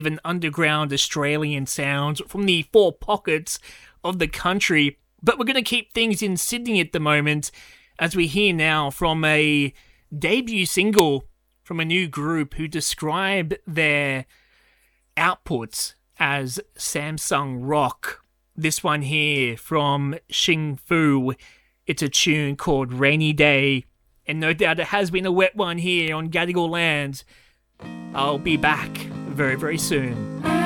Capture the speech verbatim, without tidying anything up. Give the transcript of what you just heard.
an underground Australian sound from the four pockets of the country. But we're going to keep things in Sydney at the moment, as we hear now from a debut single from a new group who describe their outputs as Samsung rock. This one here from Xing Fu. It's a tune called Rainy Day, and no doubt it has been a wet one here on Gadigal land. I'll be back very, very soon.